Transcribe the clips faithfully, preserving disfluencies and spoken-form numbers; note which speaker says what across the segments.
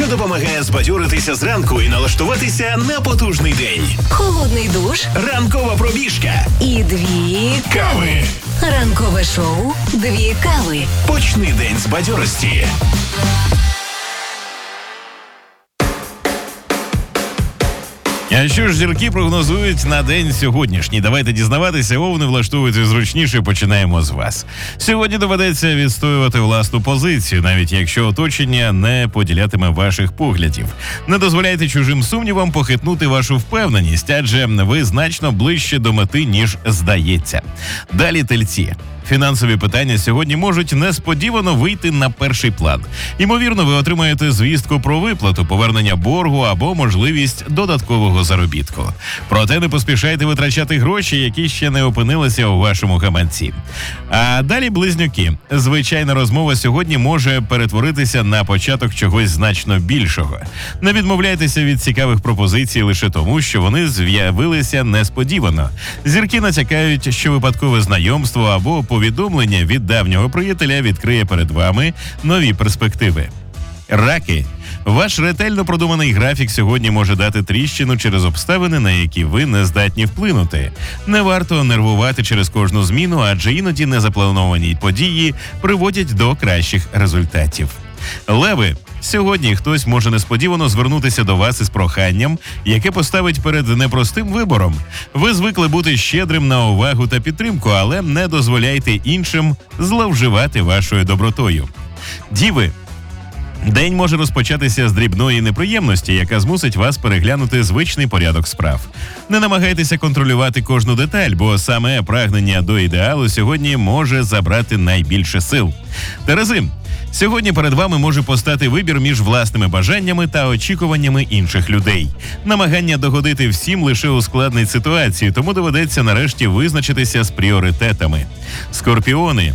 Speaker 1: що допомагає збадьоритися зранку і налаштуватися на потужний день.
Speaker 2: Холодний душ,
Speaker 1: Ранкова пробіжка
Speaker 2: і дві
Speaker 1: кави.
Speaker 2: Ранкове шоу «Дві кави».
Speaker 1: Почни день з бадьорості.
Speaker 3: А що ж зірки прогнозують на день сьогоднішній? Давайте дізнаватися, овни, влаштовуйте зручніше, починаємо з вас. Сьогодні доведеться відстоювати власну позицію, навіть якщо оточення не поділятиме ваших поглядів. Не дозволяйте чужим сумнівам похитнути вашу впевненість, адже ви значно ближче до мети, ніж здається. Далі тельці. Фінансові питання сьогодні можуть несподівано вийти на перший план. Ймовірно, ви отримаєте звістку про виплату, повернення боргу або можливість додаткового заробітку. Проте не поспішайте витрачати гроші, які ще не опинилися у вашому гаманці. А далі близнюки. Звичайна розмова сьогодні може перетворитися на початок чогось значно більшого. Не відмовляйтеся від цікавих пропозицій лише тому, що вони з'явилися несподівано. Зірки натякають, що випадкове знайомство або повідомлення від давнього приятеля відкриє перед вами нові перспективи. Раки. Ваш ретельно продуманий графік сьогодні може дати тріщину через обставини, на які ви не здатні вплинути. Не варто нервувати через кожну зміну, адже іноді незаплановані події приводять до кращих результатів. Леви. Сьогодні хтось може несподівано звернутися до вас із проханням, яке поставить перед непростим вибором. Ви звикли бути щедрим на увагу та підтримку, але не дозволяйте іншим зловживати вашою добротою. Діви. День може розпочатися з дрібної неприємності, яка змусить вас переглянути звичний порядок справ. Не намагайтеся контролювати кожну деталь, бо саме прагнення до ідеалу сьогодні може забрати найбільше сил. Терези. Сьогодні перед вами може постати вибір між власними бажаннями та очікуваннями інших людей. Намагання догодити всім лише ускладнить ситуацію, тому доведеться нарешті визначитися з пріоритетами. Скорпіони.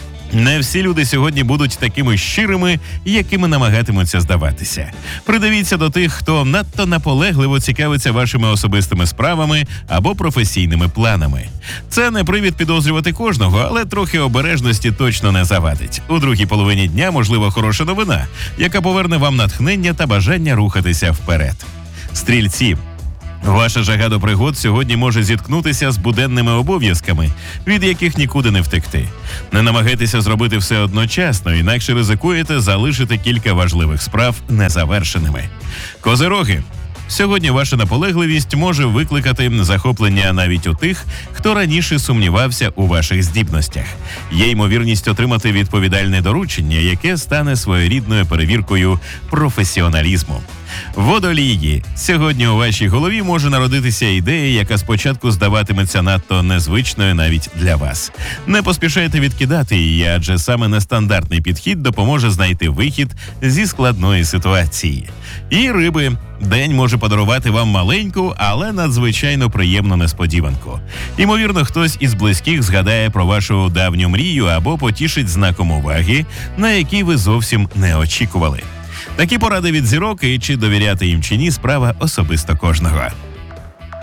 Speaker 3: Не всі люди сьогодні будуть такими щирими, якими намагатимуться здаватися. Придивіться до тих, хто надто наполегливо цікавиться вашими особистими справами або професійними планами. Це не привід підозрювати кожного, але трохи обережності точно не завадить. У другій половині дня можлива хороша новина, яка поверне вам натхнення та бажання рухатися вперед. Стрільці. Ваша жага до пригод сьогодні може зіткнутися з буденними обов'язками, від яких нікуди не втекти. Не намагайтеся зробити все одночасно, інакше ризикуєте залишити кілька важливих справ незавершеними. Козироги. Сьогодні ваша наполегливість може викликати захоплення навіть у тих, хто раніше сумнівався у ваших здібностях. Є ймовірність отримати відповідальне доручення, яке стане своєрідною перевіркою професіоналізму. Водолії. Сьогодні у вашій голові може народитися ідея, яка спочатку здаватиметься надто незвичною навіть для вас. Не поспішайте відкидати її, адже саме нестандартний підхід допоможе знайти вихід зі складної ситуації. І риби. День може подарувати вам маленьку, але надзвичайно приємну несподіванку. Ймовірно, хтось із близьких згадає про вашу давню мрію або потішить знаком уваги, на який ви зовсім не очікували. Такі поради від зірок, і чи довіряти їм чи ні, справа особисто кожного.